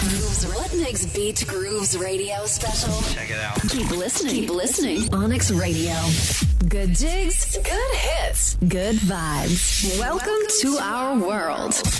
What makes Beat Grooves Radio special? Check it out. Keep listening. Keep listening. Onyx Radio. Good jigs, good hits, good vibes. Welcome to our world.